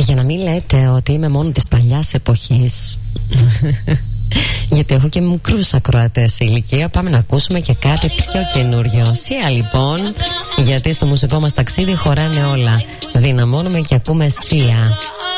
για να μην λέτε ότι είμαι μόνο της παλιάς εποχής, γιατί έχω και μικρούς ακροατές σε ηλικία, πάμε να ακούσουμε και κάτι πιο καινούριο. Σία λοιπόν, γιατί στο μουσικό μας ταξίδι χωράνε όλα. Δυναμώνουμε και ακούμε Σία.